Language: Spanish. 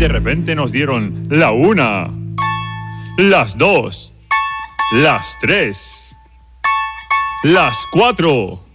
repente nos dieron la 1, las 2, las 3, las 4.